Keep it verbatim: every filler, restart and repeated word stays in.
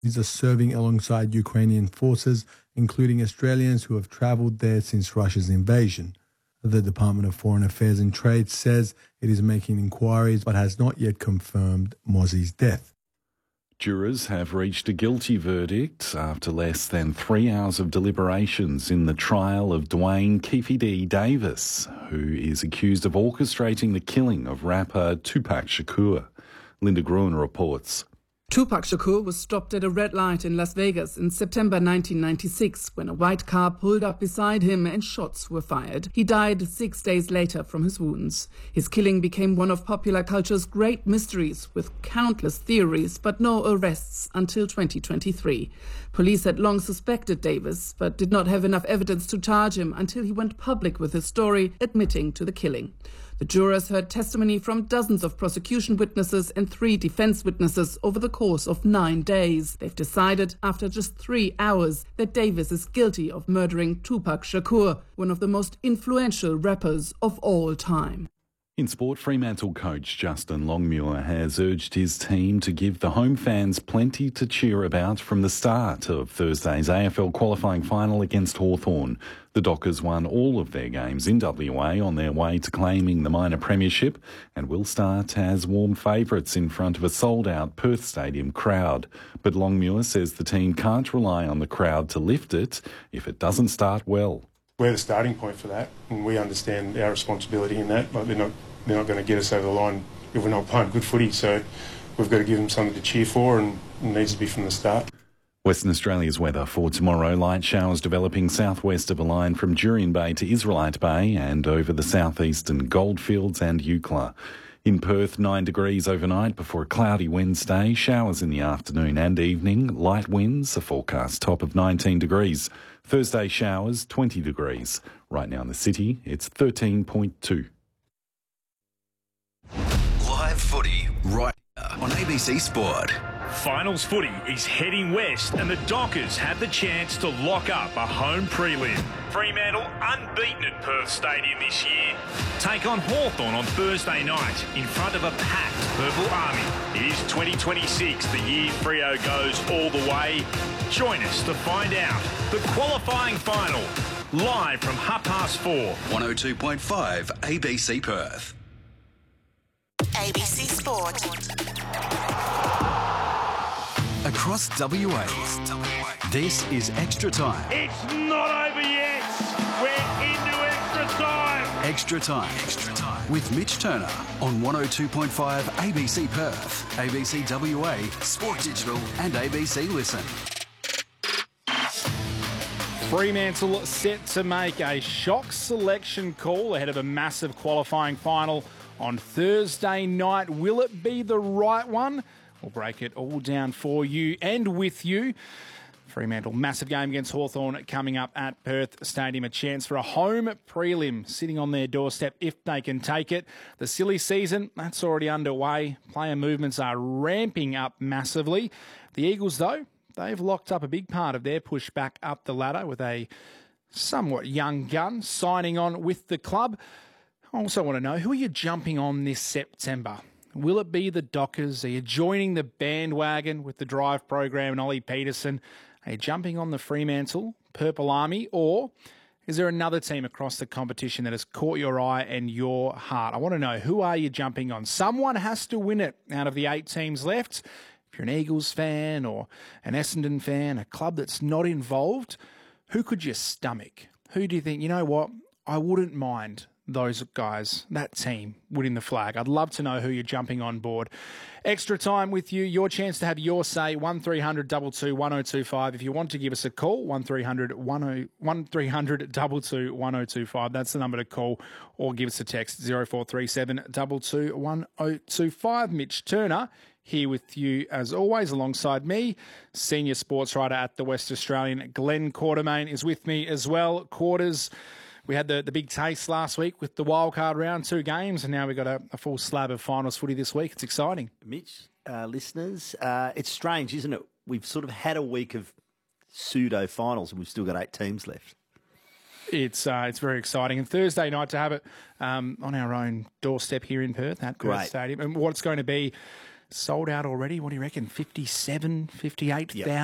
These are serving alongside Ukrainian forces, including Australians who have travelled there since Russia's invasion. The Department of Foreign Affairs and Trade says it is making inquiries but has not yet confirmed Mozzie's death. Jurors have reached a guilty verdict after less than three hours of deliberations in the trial of Dwayne Keefe D. Davis, who is accused of orchestrating the killing of rapper Tupac Shakur. Linda Gruen reports. Tupac Shakur was stopped at a red light in Las Vegas in September nineteen ninety-six when a white car pulled up beside him and shots were fired. He died six days later from his wounds. His killing became one of popular culture's great mysteries, with countless theories but no arrests until twenty twenty-three. Police had long suspected Davis but did not have enough evidence to charge him until he went public with his story, admitting to the killing. The jurors heard testimony from dozens of prosecution witnesses and three defense witnesses over the course of nine days. They've decided, after just three hours, that Davis is guilty of murdering Tupac Shakur, one of the most influential rappers of all time. In sport, Fremantle coach Justin Longmuir has urged his team to give the home fans plenty to cheer about from the start of Thursday's A F L qualifying final against Hawthorn. The Dockers won all of their games in W A on their way to claiming the minor premiership and will start as warm favourites in front of a sold-out Perth Stadium crowd. But Longmuir says the team can't rely on the crowd to lift it if it doesn't start well. We're the starting point for that, and we understand our responsibility in that. Like they're not, they're not going to get us over the line if we're not playing good footy. So we've got to give them something to cheer for, and it needs to be from the start. Western Australia's weather for tomorrow: light showers developing southwest of a line from Jurien Bay to Israelite Bay and over the southeastern Goldfields and Eucla. In Perth, nine degrees overnight before a cloudy Wednesday. Showers in the afternoon and evening. Light winds, a forecast top of nineteen degrees. Thursday showers, twenty degrees. Right now in the city, it's thirteen point two. Live footy right here on A B C Sport. Finals footy is heading west and the Dockers have the chance to lock up a home prelim. Fremantle unbeaten at Perth Stadium this year. Take on Hawthorn on Thursday night in front of a packed Purple Army. It is twenty twenty-six, the year Freo goes all the way. Join us to find out the qualifying final, live from half past four. one oh two point five A B C Perth. A B C Sport. Across W A, this is Extra Time. It's not over yet. We're into extra time. Extra Time. Extra Time. With Mitch Turner on one oh two point five A B C Perth, A B C W A, Sport Digital and A B C Listen. Fremantle set to make a shock selection call ahead of a massive qualifying final on Thursday night. Will it be the right one? We'll break it all down for you and with you. Fremantle, massive game against Hawthorn coming up at Perth Stadium. A chance for a home prelim sitting on their doorstep if they can take it. The silly season, that's already underway. Player movements are ramping up massively. The Eagles, though, they've locked up a big part of their push back up the ladder with a somewhat young gun signing on with the club. I also want to know, who are you jumping on this September? Will it be the Dockers? Are you joining the bandwagon with the Drive program and Ollie Peterson? Are you jumping on the Fremantle Purple Army? Or is there another team across the competition that has caught your eye and your heart? I want to know, who are you jumping on? Someone has to win it out of the eight teams left. If you're an Eagles fan or an Essendon fan, a club that's not involved, who could you stomach? Who do you think, you know what, I wouldn't mind those guys, that team, winning the flag? I'd love to know who you're jumping on board. Extra time with you, your chance to have your say, one three hundred two two one oh two five. If you want to give us a call, one three hundred two two one oh two five. That's the number to call, or give us a text, zero four three seven two two one oh two five. Mitch Turner here with you as always, alongside me. Senior sports writer at the West Australian, Glenn Quartermain, is with me as well. Quarters, we had the, the big taste last week with the wildcard round, two games, and now we've got a, a full slab of finals footy this week. It's exciting. Mitch, uh, listeners, uh, it's strange, isn't it? We've sort of had a week of pseudo-finals and we've still got eight teams left. It's uh, it's very exciting. And Thursday night to have it um, on our own doorstep here in Perth at Perth Stadium. And what it's going to be, sold out already. What do you reckon? fifty-seven, fifty-eight thousand? Yep.